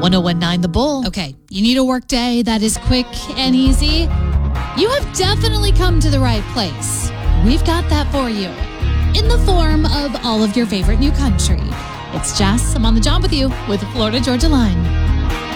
1019 The Bull. Okay, you need a work day that is quick and easy? You have definitely come to the right place. We've got that for you in the form of all of your favorite new country. It's Jess. I'm on the job with you with the Florida Georgia Line.